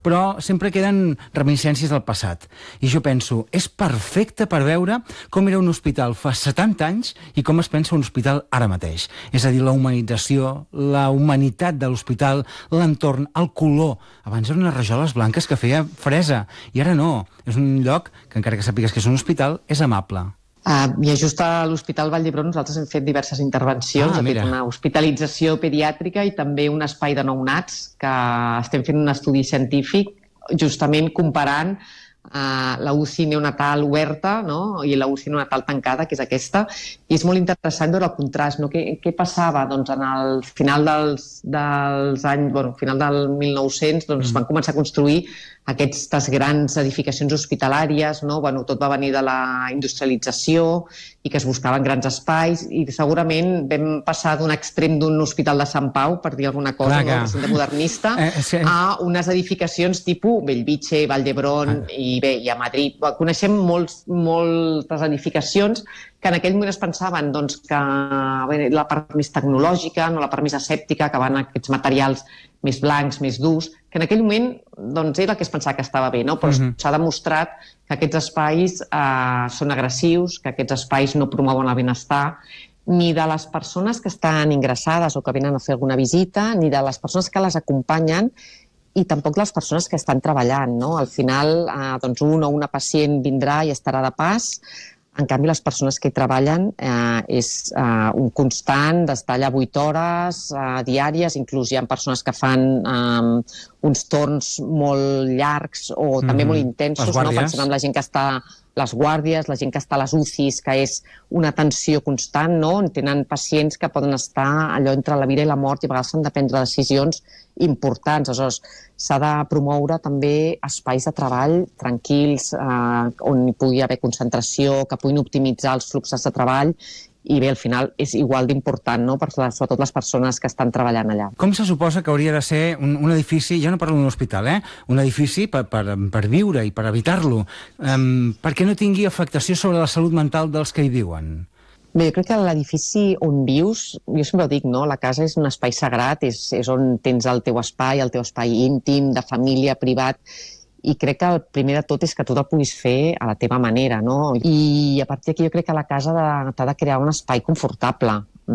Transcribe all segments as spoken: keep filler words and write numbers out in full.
però sempre queden reminiscències del passat. I jo penso, és perfecte per veure com era un hospital fa setanta anys i com es pensa un hospital ara mateix. És a dir, la humanització, la humanitat de l'hospital, l'entorn, el color. Abans eren unes rajoles blanques que feia fresa, i ara no. És un lloc que, encara que sàpigues que és un hospital, és amable. Uh, I just a l'Hospital Vall d'Hebron nosaltres hem fet diverses intervencions, ah, hem fet una hospitalització pediàtrica i també un espai de nounats, que estem fent un estudi científic justament comparant uh, la U C I neonatal oberta, no? I la U C I neonatal tancada, que és aquesta, i és molt interessant veure el contrast, no? Què, què passava? Doncs en el final dels, dels anys, bueno, final del mil nou-cents, doncs mm. van començar a construir aquestes grans edificacions hospitalàries, no? Bueno, tot va venir de la industrialització i que es buscaven grans espais, i segurament vam passar d'un extrem d'un hospital de Sant Pau, per dir alguna cosa, no? Recinte modernista, eh, sí. a unes edificacions tipus Bellvitge, Vall d'Hebron, ah. i bé, i a Madrid. Coneixem molts, moltes edificacions que en aquell moment es pensaven doncs, que bé, la part més tecnològica, no la part més asèptica, que van aquests materials més blancs, més durs, que en aquell moment doncs, era el que es pensava que estava bé, no? Però uh-huh. s'ha demostrat que aquests espais eh, són agressius, que aquests espais no promouen el benestar, ni de les persones que estan ingressades o que venen a fer alguna visita, ni de les persones que les acompanyen, i tampoc les persones que estan treballant, no? Al final, eh, doncs un o una pacient vindrà i estarà de pas. En canvi, les persones que hi treballen eh, és eh, un constant d'estar allà vuit hores eh, diàries, inclús hi ha persones que fan eh, uns torns molt llargs o mm-hmm. també molt intensos, no? Pensant en la gent que està les guàrdies, la gent que està a les U C Is, que és una tensió constant, no? On tenen pacients que poden estar allò entre la vida i la mort i a vegades s'han de prendre decisions importants. Aleshores, s'ha de promoure també espais de treball tranquils, eh, on hi pugui haver concentració, que puguin optimitzar els fluxos de treball, i bé, al final és igual d'important, no? Per sobretot les persones que estan treballant allà. Com se suposa que hauria de ser un, un edifici, ja no parlo d'un hospital, eh? Un edifici per, per, per viure i per evitar-lo, um, perquè no tingui afectació sobre la salut mental dels que hi viuen? Bé, jo crec que l'edifici on vius, jo sempre ho dic, no? La casa és un espai sagrat, és, és on tens el teu espai, el teu espai íntim, de família, privat, i crec que el primer de tot és que tu el puguis fer a la teva manera, no? I a partir d'aquí jo crec que la casa t'ha de crear un espai confortable.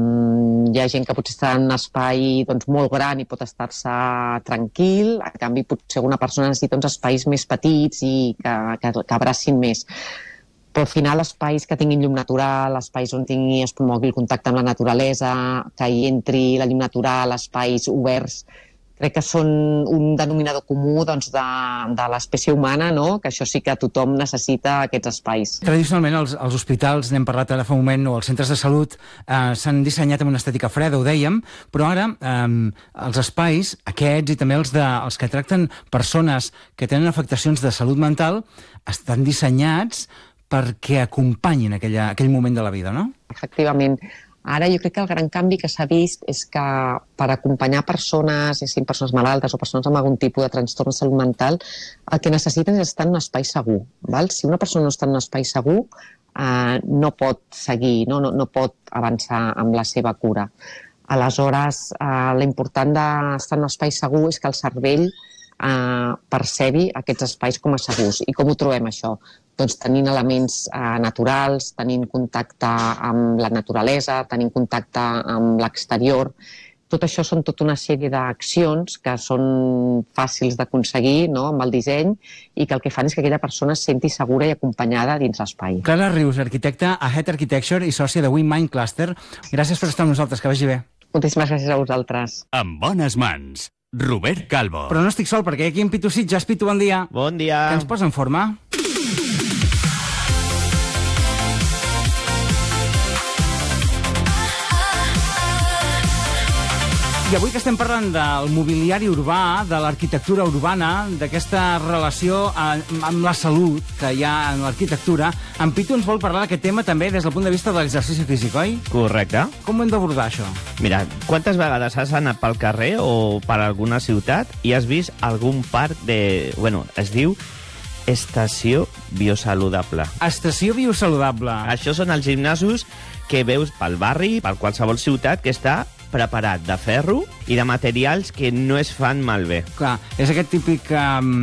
Mm, hi ha gent que potser està en un espai doncs, molt gran i pot estar-se tranquil, a canvi potser una persona necessita uns espais més petits i que, que, que abracin més. Però al final espais que tinguin llum natural, espais on tingui, es promogui el contacte amb la naturalesa, que hi entri la llum natural, espais oberts, crec que són un denominador comú doncs, de, de l'espècie humana, no? Que això sí que tothom necessita aquests espais. Tradicionalment els, els hospitals, n'hem parlat ara fa un moment, o els centres de salut, eh, s'han dissenyat amb una estètica freda, ho dèiem, però ara eh, els espais, aquests i també els, de, els que tracten persones que tenen afectacions de salut mental, estan dissenyats perquè acompanyin aquella, aquell moment de la vida, no? Efectivament. Ara jo crec que el gran canvi que s'ha vist és que per acompanyar persones, ja siguin persones malaltes o persones amb algun tipus de trastorn de salut mental, el que necessiten és estar en un espai segur. Val? Si una persona no està en un espai segur, eh, no pot seguir, no, no, no pot avançar amb la seva cura. Aleshores, eh, l'important d'estar en un espai segur és que el cervell eh, percebi aquests espais com a segurs. I com ho trobem, això? Doncs tenint elements eh, naturals, tenint contacte amb la naturalesa, tenint contacte amb l'exterior. Tot això són tota una sèrie d'accions que són fàcils d'aconseguir, no?, amb el disseny, i que el que fan és que aquella persona es senti segura i acompanyada dins l'espai. Clara Rius, arquitecta a Head Architecture i sòcia de WeMind Cluster. Gràcies per estar amb nosaltres, que vagi bé. Moltíssimes gràcies a vosaltres. En bones mans, Robert Calvo. Però no estic sol, perquè aquí en Pitu Sitges. Pitu, bon dia. Bon dia. Que ens posa en forma? I avui que estem parlant del mobiliari urbà, de l'arquitectura urbana, d'aquesta relació amb la salut que hi ha en l'arquitectura, en Pitu ens vol parlar d'aquest tema també des del punt de vista de l'exercici físic, oi? Correcte. Com ho hem d'abordar, això? Mira, quantes vegades has anat pel carrer o per alguna ciutat i has vist algun parc de... Bueno, es diu estació biosaludable. Estació biosaludable. Això són els gimnasos que veus pel barri, per qualsevol ciutat, que està preparat de ferro i de materials que no es fan malbé. Clar, és aquest típic um,